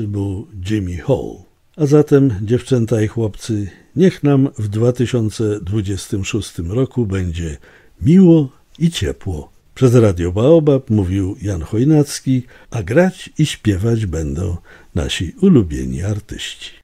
był Jimmy Hall. A zatem, dziewczęta i chłopcy, niech nam w 2026 roku będzie miło i ciepło. Przez Radio Baobab mówił Jan Chojnacki, a grać i śpiewać będą nasi ulubieni artyści.